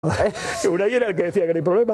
Que Unai era el que decía que no hay problema.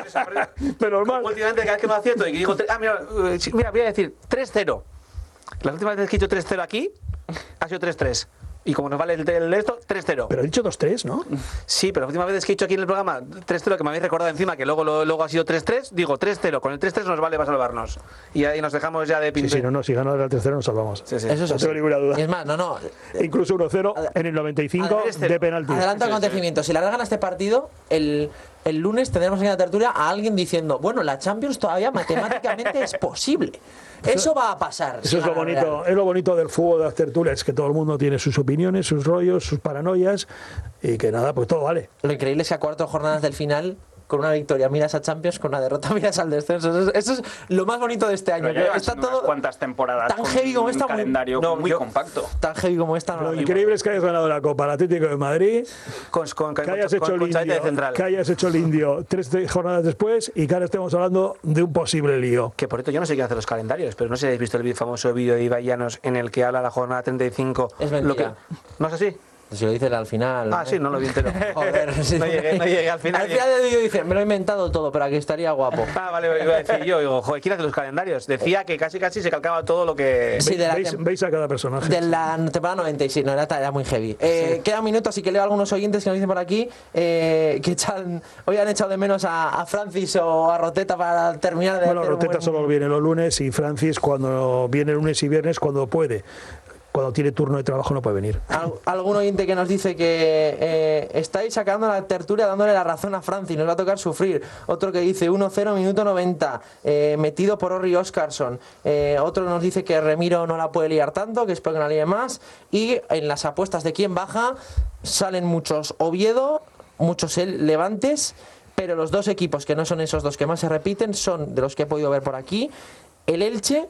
Pero normal. Últimamente, cada vez que no acierto y que digo, mira, voy a decir 3-0. Las últimas veces que he dicho 3-0 aquí, ha sido 3-3. Y como nos vale el esto, 3-0. Pero he dicho 2-3, ¿no? Sí, pero las últimas veces que he dicho aquí en el programa 3-0, que me habéis recordado encima que luego ha sido 3-3, digo 3-0. Con el 3-3 nos vale para salvarnos. Y ahí nos dejamos ya de pinche. Sí, si gana el 3-0 nos salvamos. Sí. Eso No tengo ninguna duda. Es más, no. Incluso 1-0 en el 95 de penalti. Adelanto acontecimientos. Si la gana este partido, el lunes tendremos en la tertulia a alguien diciendo, bueno, la Champions todavía matemáticamente es posible. Eso va a pasar. Eso es lo bonito del fútbol, de las tertulias, que todo el mundo tiene sus opiniones, sus rollos, sus paranoias y que nada, pues todo vale. Lo increíble es que a 4 jornadas del final, con una victoria miras a Champions, con una derrota miras al descenso. Eso es lo más bonito de este año. Está todo cuántas temporadas tan heavy como esta, un calendario muy compacto. Tan heavy como esta. Lo increíble es que hayas ganado la Copa, el Atlético de Madrid, que hayas hecho el indio 3 jornadas después y que ahora estemos hablando de un posible lío. Que por cierto, yo no sé quién hace los calendarios, pero no sé si habéis visto el famoso vídeo de Ibai Llanos en el que habla la jornada 35. Es mentira. ¿No es así? Si lo dice al final. Sí, no lo vi entero. Joder, sí. No llegué al final. Al final del vídeo dice, me lo he inventado todo, pero aquí estaría guapo. Vale, iba a decir yo, digo, joder, ¿quién hace los calendarios? Decía que casi se calcaba todo lo que... Sí, veis a cada personaje. De la temporada 96, no, era muy heavy. Queda un minuto, así que leo a algunos oyentes que nos dicen por aquí que hoy han echado de menos a Francis o a Roteta para terminar de... Bueno, Roteta solo viene los lunes y Francis cuando viene lunes y viernes cuando puede. Cuando tiene turno de trabajo no puede venir. Algún oyente que nos dice que estáis sacando la tertulia dándole la razón a Francis, nos va a tocar sufrir. Otro que dice 1-0 minuto 90, metido por Orri Oscarson. Otro nos dice que Remiro no la puede liar tanto, que espero que no la líe más. Y en las apuestas de quién baja salen muchos Oviedo, muchos Levantes, pero los dos equipos que no son esos dos que más se repiten son, de los que he podido ver por aquí, el Elche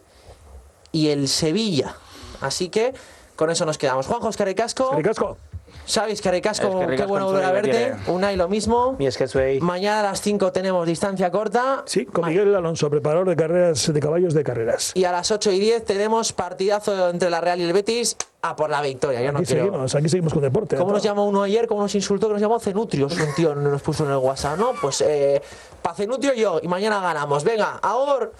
y el Sevilla. Así que con eso nos quedamos. Juanjo, Escarricasco. Xavi, Escarricasco, qué bueno volver a verte. Unai, lo mismo. Mañana a las 5 tenemos distancia corta. Sí, con Miguel Alonso, preparador de carreras de caballos de carreras. Y a las 8:10 tenemos partidazo entre la Real y el Betis. A por la victoria. Aquí seguimos con deporte. ¿Cómo nos llamó uno ayer? ¿Cómo nos insultó? Que nos llamó Cenutrios. Un tío nos puso en el WhatsApp, ¿no? Pues para Cenutrio yo. Y mañana ganamos. Venga, ahora.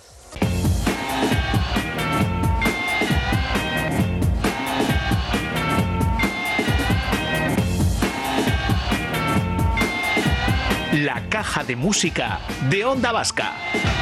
La caja de música de Onda Vasca.